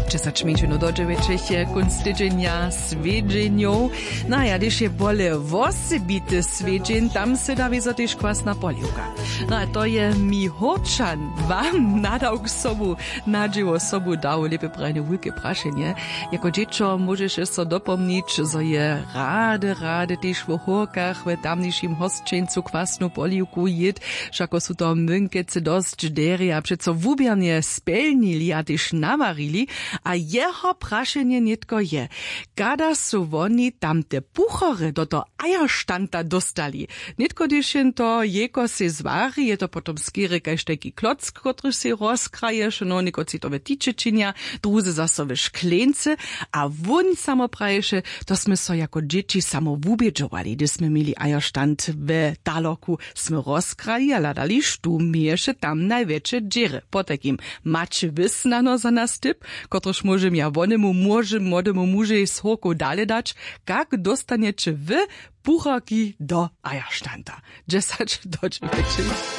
10 minut do 9 je kunst tydzienia swiedźeniów. No ja też je bole wosebity swiedźeń, tam se da wieso też kwasna poliuka. No a to je mi hočan wam nadał k sobu, nadzieło sobu dał lepe prajne wielkie praszenie. Jako dziecko możesz so dopomnieć, że je rade też w horkach, w tamniejszym hostčencu kwasnu poliuku jed, szako su to mynkece dość dery, a przeco wubianie spelnili, a też nawarili, a jeho prašenje netko je, kada su woni tamte puchory do to eierštanta dostali. Netko dyšen to jeko se zvari, je to potom skiery kaž taki klock, kotry se rozkraje, no neko si to ve tičečinja, druze zaso ve šklence, a won samo praješe, to sme so jako džiči samo wubědžovali, gdy sme mili eierštant ve daloku, sme rozkraji, a ladali štumieše tam najväčšie džere. Po takim mače vysnano za nas tip, kotryž môžem ja vonemu młodemu muži z horkou dale dać, kak dostanete wy puchaki do eierštanta. 10 do 9.